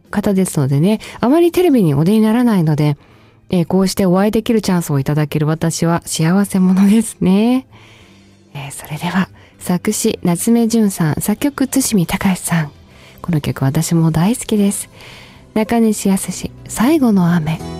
方ですのでね、あまりテレビにお出にならないので、こうしてお会いできるチャンスをいただける私は幸せ者ですね。それでは、作詞夏目純さん、作曲津見隆さん。この曲私も大好きです。中西康史、最後の雨。